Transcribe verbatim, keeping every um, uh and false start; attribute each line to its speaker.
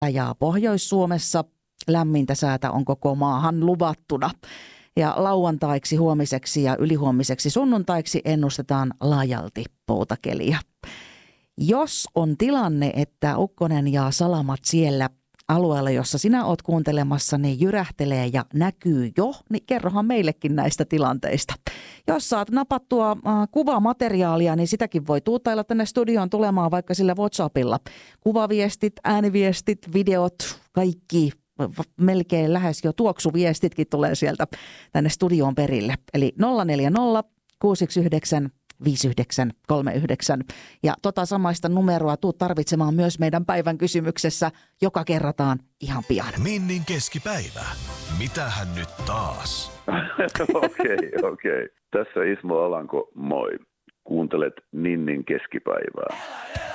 Speaker 1: ja Pohjois-Suomessa lämmintä säätä on koko maahan luvattuna. Ja lauantaiksi, huomiseksi ja ylihuomiseksi sunnuntaiksi ennustetaan laajalti poutakeliä. Jos on tilanne, että ukkonen ja salamat siellä alueella, jossa sinä oot kuuntelemassa, niin jyrähtelee ja näkyy jo, niin kerrohan meillekin näistä tilanteista. Jos saat napattua äh, kuvamateriaalia, niin sitäkin voi tuutailla tänne studioon tulemaan vaikka sillä WhatsAppilla. Kuvaviestit, ääniviestit, videot, kaikki, melkein lähes jo tuoksuviestitkin tulee sieltä tänne studioon perille. Eli nolla neljä nolla kuusi yksi yhdeksän viisi yhdeksän kolme yhdeksän. Ja tota samaista numeroa tuut tarvitsemaan myös meidän päivän kysymyksessä, joka kerrataan ihan pian.
Speaker 2: Minnin keskipäivä. Mitähän nyt taas?
Speaker 3: Okei, okei. Okay, okay. Tässä Ismo Alanko, moi. Kuuntelet Ninnin keskipäivää.